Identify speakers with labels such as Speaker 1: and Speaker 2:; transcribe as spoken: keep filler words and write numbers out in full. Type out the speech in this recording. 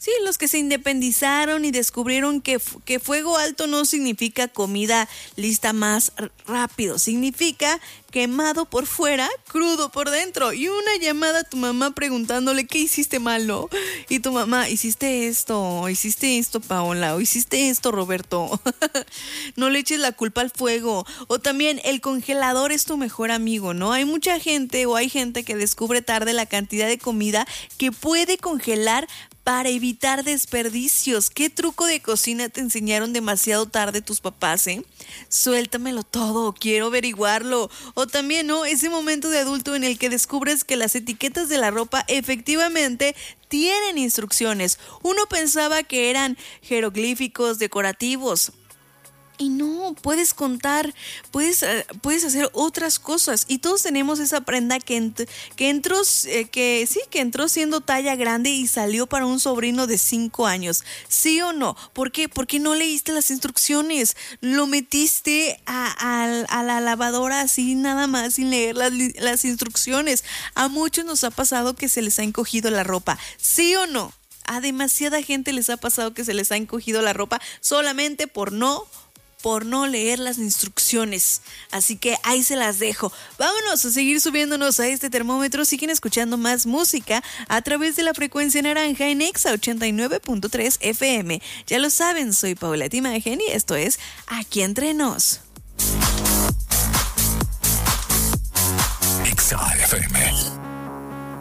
Speaker 1: Sí, los que se independizaron y descubrieron que, que fuego alto no significa comida lista más r- rápido, significa quemado por fuera, crudo por dentro. Y una llamada a tu mamá preguntándole qué hiciste malo. Y tu mamá, hiciste esto, hiciste esto, Paola, o hiciste esto, Roberto. No le eches la culpa al fuego. O también el congelador es tu mejor amigo, ¿no? Hay mucha gente o hay gente que descubre tarde la cantidad de comida que puede congelar para evitar desperdicios. ¿Qué truco de cocina te enseñaron demasiado tarde tus papás, eh? Suéltamelo todo, quiero averiguarlo. O también, ¿no? Ese momento de adulto en el que descubres que las etiquetas de la ropa efectivamente tienen instrucciones. Uno pensaba que eran jeroglíficos decorativos. Y no, puedes contar, puedes, uh, puedes hacer otras cosas. Y todos tenemos esa prenda que, ent- que entró, eh, que sí, que entró siendo talla grande y salió para un sobrino de cinco años. ¿Sí o no? ¿Por qué? Porque no leíste las instrucciones. Lo metiste a, a, a la lavadora así nada más sin leer las, las instrucciones. A muchos nos ha pasado que se les ha encogido la ropa. ¿Sí o no? A demasiada gente les ha pasado que se les ha encogido la ropa solamente por no por no leer las instrucciones. Así que ahí se las dejo. Vámonos a seguir subiéndonos a este termómetro. Siguen escuchando más música a través de la frecuencia naranja en Exa ochenta y nueve punto tres F M. Ya lo saben, soy Paola Timagen y esto es Aquí Entre Nos.